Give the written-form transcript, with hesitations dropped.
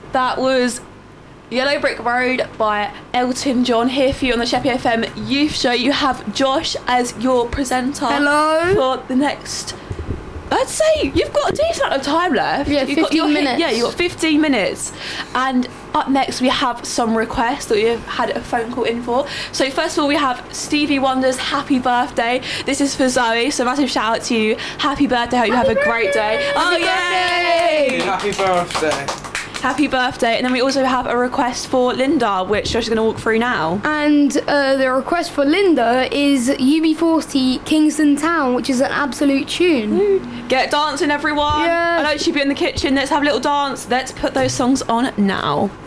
That was Yellow Brick Road by Elton John, here for you on the Sheppey FM Youth Show. You have Josh as your presenter. Hello. For the next, I'd say you've got a decent amount of time left. Yeah, 15 minutes. Yeah, you've got 15 minutes. And up next we have some requests that we've had a phone call in for. So first of all, we have Stevie Wonder's Happy Birthday. This is for Zoe, so massive shout out to you. Happy birthday, hope you have a great day. Oh, yay! Happy birthday. Happy birthday. And then we also have a request for Linda, which Josh is going to walk through now. And the request for Linda is UB40 Kingston Town, which is an absolute tune. Get dancing, everyone. Yeah. I know it should be in the kitchen. Let's have a little dance. Let's put those songs on now.